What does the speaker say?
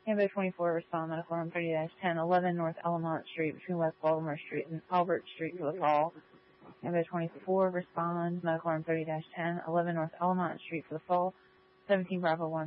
Ambo 24, respond, medical room 30-10, 11 North Allamont Street between West Baltimore Street and Albert Street for the fall. Ambo 24, respond, medical room 30-10, 11 North Allamont Street for the fall. 17 Bravo 1